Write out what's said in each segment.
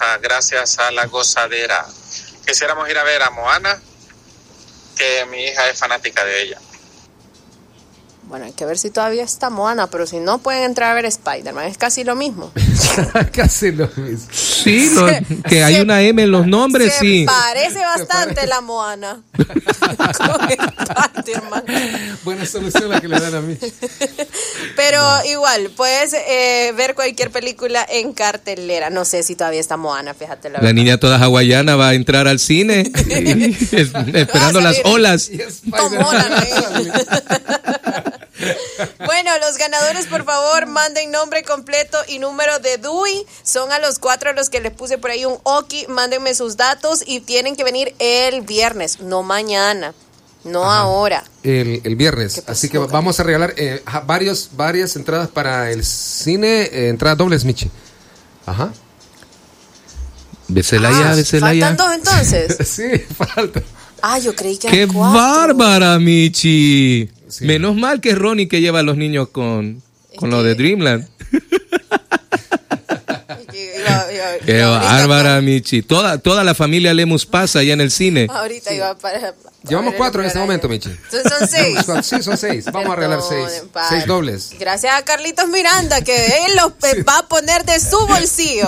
hermosa, gracias a la gozadera. Quisiéramos ir a ver a Moana, que mi hija es fanática de ella. Bueno, hay que ver si todavía está Moana, pero si no, pueden entrar a ver Spider-Man. Es casi lo mismo. Casi lo mismo. Sí, que hay una M en los nombres, sí. Parece bastante la Moana. Con Spider-Man. Buena solución la que le dan a mí. Pero igual, puedes ver cualquier película en cartelera. No sé si todavía está Moana, fíjate. La niña toda hawaiana va a entrar al cine esperando las olas. Bueno, los ganadores, por favor, manden nombre completo y número de DUI. Son a los 4 a los que les puse por ahí un oki. Mándenme sus datos y tienen que venir el viernes, no mañana, no ahora. El viernes. Así que vamos a regalar varias entradas para el cine, entradas dobles, Michi. Ajá. Beselaya. ¿Faltan 2 entonces? Sí, falta. Yo creí que ¡Qué eran 4. bárbara, Michi! Sí. Menos mal que es Ronnie que lleva a los niños con lo de Dreamland. ¡Qué bárbara, Michi! Toda la familia Lemus pasa allá en el cine. Ahorita iba para... Llevamos 4 en este momento, Michi. Son 6. Sí, son 6. Vamos a regalar 6 dobles. Gracias a Carlitos Miranda, que él los va a poner de su bolsillo.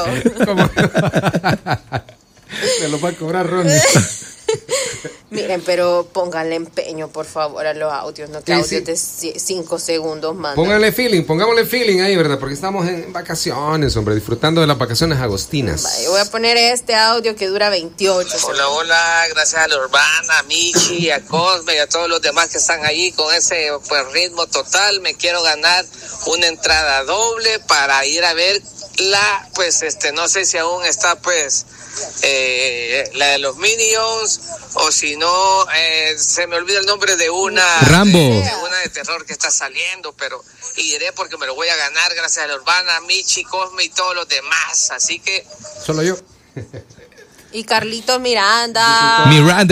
Me los va a cobrar Ronnie. Miren, pero pónganle empeño, por favor, a los audios, no que audios de 5 segundos más. Pónganle feeling, pongámosle feeling ahí, ¿verdad? Porque estamos en vacaciones, hombre, disfrutando de las vacaciones agostinas. Vale, voy a poner este audio que dura 28 segundos. Hola, gracias a la Urbana, a Michi, a Cosme y a todos los demás que están ahí con ese ritmo total. Me quiero ganar una entrada doble para ir a ver no sé si aún está la de los Minions, o si no, se me olvida el nombre de una Rambo, una de terror que está saliendo, pero iré porque me lo voy a ganar gracias a la Urbana, Michi, Cosme y todos los demás, así que solo yo. Y Carlitos Miranda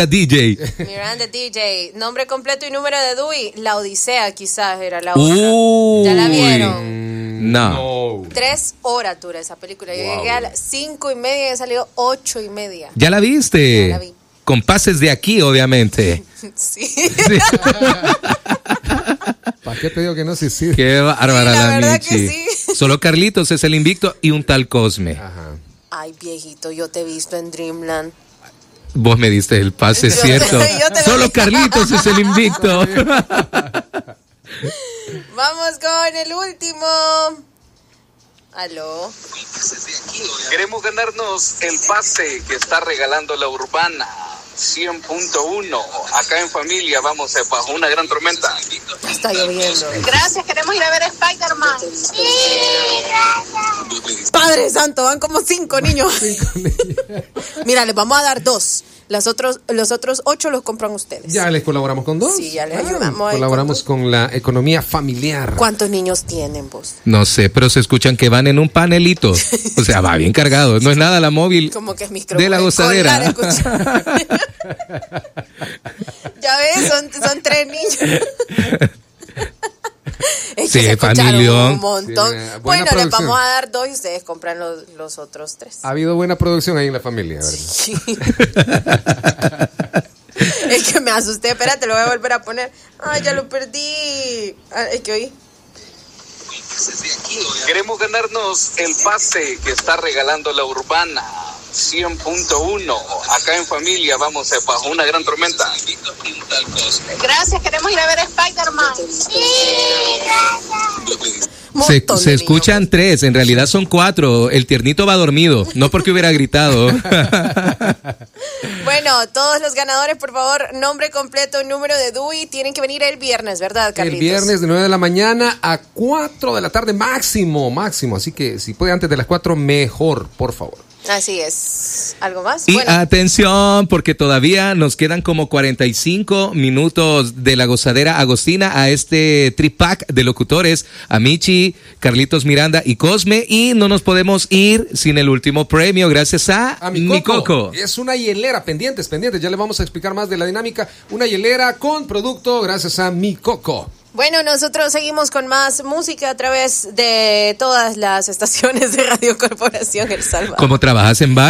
DJ, nombre completo y número de DUI. La Odisea quizás era la otra. ¿Ya la vieron? No. 3 horas dura esa película. Yo llegué a las 5:30 y he salido 8:30. ¿Ya la viste? Ya la vi. Con pases de aquí, obviamente. Sí. ¿Para qué te digo que no? Sí. Qué bárbara la verdad Michi. que sí. Solo Carlitos es el invicto y un tal Cosme. Ajá. Ay, viejito, yo te he visto en Dreamland. Vos me diste el pase, ¿cierto? Solo Carlitos es el invicto. Vamos con el último. ¿Aló? Queremos ganarnos el pase que está regalando la Urbana 100.1. Acá en familia vamos bajo una gran tormenta. Está lloviendo. Gracias, queremos ir a ver Spider-Man. Padre Santo, van como 5 niños. Mira, les vamos a dar 2. Los otros 8 los compran ustedes. ¿Ya les colaboramos con 2? Sí, ya les ayudamos. Colaboramos con la economía familiar. ¿Cuántos niños tienen vos? No sé, pero se escuchan que van en un panelito. O sea, va bien cargado. No es nada la móvil como que es de la gozadera. Ya ves, son 3 niños. Es sí, que se escucharon familión. Un montón. Sí, bueno, les vamos a dar 2 y ustedes compran los otros 3. Ha habido buena producción ahí en la familia, ¿verdad? Sí. Es que me asusté. Espérate, lo voy a volver a poner. Ay, ya lo perdí. Es que oí. Queremos ganarnos el pase que está regalando la Urbana 100.1. Acá en familia vamos bajo una gran tormenta. Gracias, queremos ir a ver Spider-Man. Se escuchan 3, en realidad son 4. El tiernito va dormido, no porque hubiera gritado. Bueno, todos los ganadores, por favor, nombre completo, número de DUI, tienen que venir el viernes, ¿verdad, Carlitos? El viernes de 9 de la mañana a 4 de la tarde máximo. Así que si puede antes de las 4, mejor, por favor. Así es. ¿Algo más? Y atención, porque todavía nos quedan como 45 minutos de la gozadera agostina a este tripack de locutores, a Michi, Carlitos Miranda y Cosme, y no nos podemos ir sin el último premio, gracias a Mi Coco. Es una hielera, pendientes, ya le vamos a explicar más de la dinámica. Una hielera con producto gracias a Mi Coco. Bueno, nosotros seguimos con más música a través de todas las estaciones de Radio Corporación El Salvador. ¿Cómo trabajas en